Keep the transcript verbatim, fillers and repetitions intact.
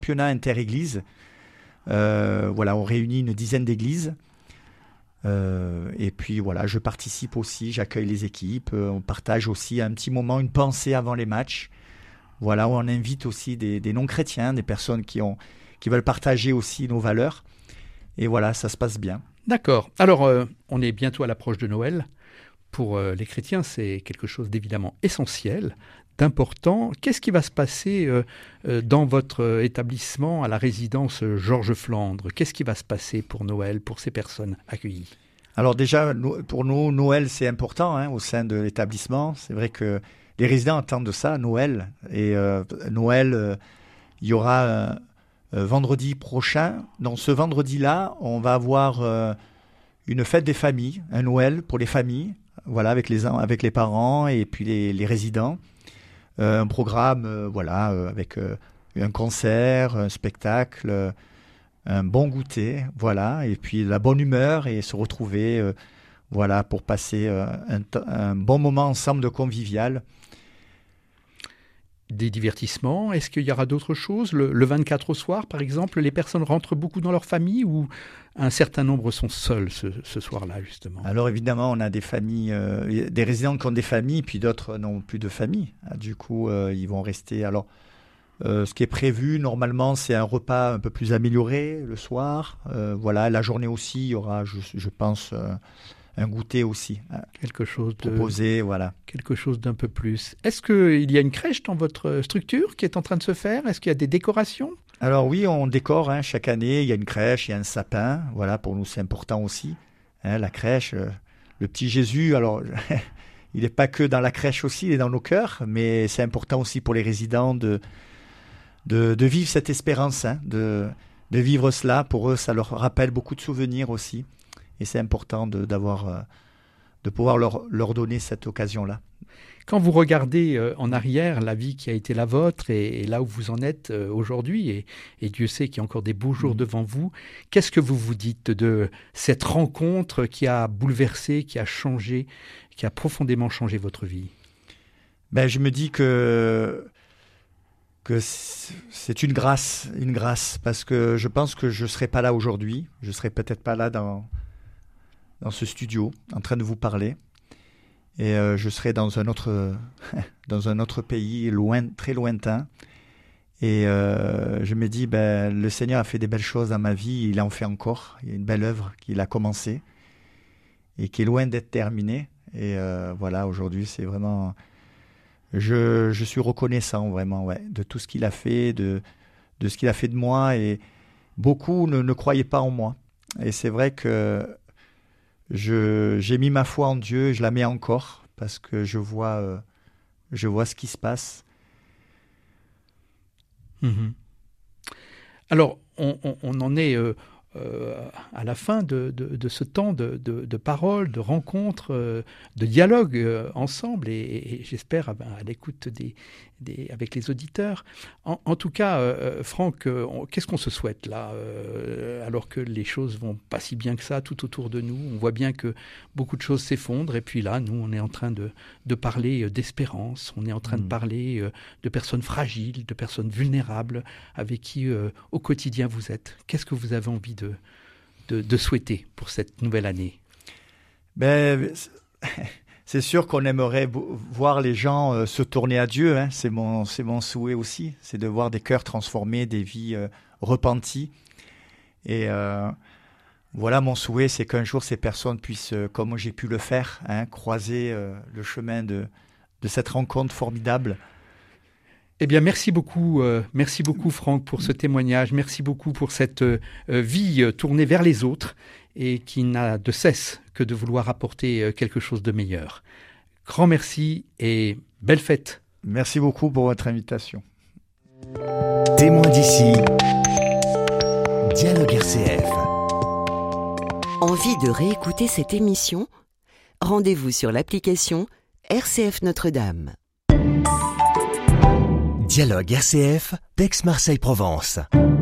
championnat inter-église. Euh, voilà, on réunit une dizaine d'églises. Euh, et puis voilà, je participe aussi, j'accueille les équipes. Euh, on partage aussi un petit moment, une pensée avant les matchs. Voilà, où on invite aussi des, des non-chrétiens, des personnes qui, ont, qui veulent partager aussi nos valeurs. Et voilà, ça se passe bien. D'accord. Alors, euh, on est bientôt à l'approche de Noël. Pour euh, les chrétiens, c'est quelque chose d'évidemment essentiel, d'important. Qu'est-ce qui va se passer euh, euh, dans votre euh, établissement à la résidence Georges Flandre ? Qu'est-ce qui va se passer pour Noël, pour ces personnes accueillies ? Alors déjà, pour nous, Noël, c'est important hein, au sein de l'établissement. C'est vrai que les résidents attendent de ça, Noël. Et euh, Noël, euh, il y aura euh, euh, vendredi prochain. Dans ce vendredi-là, on va avoir euh, une fête des familles, un Noël pour les familles, voilà, avec les, avec les parents et puis les, les résidents. Euh, un programme, euh, voilà, euh, avec euh, un concert, un spectacle, euh, un bon goûter, voilà, et puis la bonne humeur et se retrouver, euh, voilà, pour passer euh, un, t- un bon moment ensemble de convivial. Des divertissements, est-ce qu'il y aura d'autres choses ? Le, le vingt-quatre au soir, par exemple, les personnes rentrent beaucoup dans leur famille ou un certain nombre sont seuls ce, ce soir-là, justement ? Alors évidemment, on a des familles, euh, des résidents qui ont des familles, puis d'autres n'ont plus de famille. Du coup, euh, ils vont rester. Alors, euh, ce qui est prévu, normalement, c'est un repas un peu plus amélioré le soir. Euh, voilà, la journée aussi, il y aura, je, je pense, euh, un goûter aussi. Hein, quelque chose de, proposé, voilà. Quelque chose d'un peu plus. Est-ce qu'il y a une crèche dans votre structure qui est en train de se faire ? Est-ce qu'il y a des décorations ? Alors oui, on décore hein, chaque année. Il y a une crèche, il y a un sapin. Voilà, pour nous, c'est important aussi. Hein, la crèche, euh, le petit Jésus, alors, il n'est pas que dans la crèche aussi, il est dans nos cœurs. Mais c'est important aussi pour les résidents de, de, de vivre cette espérance, hein, de, de vivre cela. Pour eux, ça leur rappelle beaucoup de souvenirs aussi. Et c'est important de, d'avoir, euh, de pouvoir leur, leur donner cette occasion-là. Quand vous regardez euh, en arrière la vie qui a été la vôtre et, et là où vous en êtes euh, aujourd'hui, et, et Dieu sait qu'il y a encore des beaux jours mmh. devant vous, qu'est-ce que vous vous dites de cette rencontre qui a bouleversé, qui a changé, qui a profondément changé votre vie ? Ben, je me dis que, que c'est une grâce, une grâce, parce que je pense que je ne serais pas là aujourd'hui, je ne serais peut-être pas là dans... dans ce studio, en train de vous parler. Et euh, je serai dans un autre, dans un autre pays, loin, très lointain. Et euh, je me dis, ben, le Seigneur a fait des belles choses dans ma vie, il en fait encore. Il y a une belle œuvre qu'il a commencée et qui est loin d'être terminée. Et euh, voilà, aujourd'hui, c'est vraiment... Je, je suis reconnaissant, vraiment, ouais, de tout ce qu'il a fait, de, de ce qu'il a fait de moi. Et beaucoup ne, ne croyaient pas en moi. Et c'est vrai que Je, j'ai mis ma foi en Dieu, je la mets encore, parce que je vois, euh, je vois ce qui se passe. Mmh. Alors, on, on, on en est euh, euh, à la fin de, de, de ce temps de, de, de parole, de rencontre, euh, de dialogue euh, ensemble, et, et j'espère à, à l'écoute des, des, avec les auditeurs. En, en tout cas, euh, Franck, euh, on, qu'est-ce qu'on se souhaite là, euh, alors que les choses vont pas si bien que ça tout autour de nous. On voit bien que beaucoup de choses s'effondrent, et puis là, nous, on est en train de, de parler d'espérance, on est en train mmh. de parler de personnes fragiles, de personnes vulnérables, avec qui, euh, au quotidien, vous êtes. Qu'est-ce que vous avez envie de, de, de souhaiter pour cette nouvelle année ? Ben, c'est sûr qu'on aimerait voir les gens euh, se tourner à Dieu. Hein. C'est mon, c'est mon souhait aussi. C'est de voir des cœurs transformés, des vies euh, repenties. Et euh, voilà, mon souhait, c'est qu'un jour, ces personnes puissent, euh, comme j'ai pu le faire, hein, croiser euh, le chemin de, de cette rencontre formidable. Eh bien, merci beaucoup, euh, merci beaucoup Franck pour ce témoignage. Merci beaucoup pour cette euh, vie euh, tournée vers les autres et qui n'a de cesse que de vouloir apporter euh, quelque chose de meilleur. Grand merci et belle fête. Merci beaucoup pour votre invitation. Témoin d'ici, Dialogue R C F. Envie de réécouter cette émission ? Rendez-vous sur l'application R C F Notre-Dame. Dialogue R C F, d'Aix-Marseille-Provence.